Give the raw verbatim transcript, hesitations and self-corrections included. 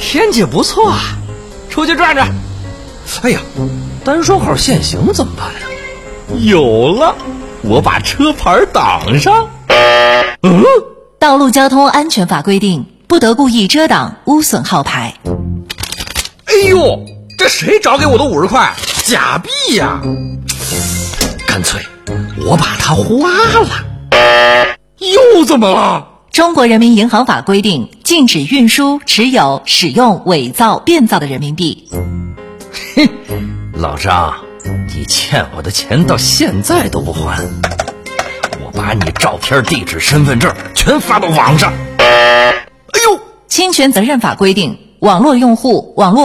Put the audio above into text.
天气不错啊，出去转转。哎呀，单双号限行怎么办呀？有了，我把车牌挡上。嗯， 道路交通安全法规定，不得故意遮挡、污损号牌。 哎呦，这谁找给我的五十块？假币呀！干脆我把它花了。又怎么了？ 中国人民银行法规定，禁止运输、持有、使用伪造、变造的人民币。 嘿，老张，你欠我的钱到现在都不还，我把你照片、地址、身份证全发到网上。哎呦， 侵权责任法规定，网络用户、网络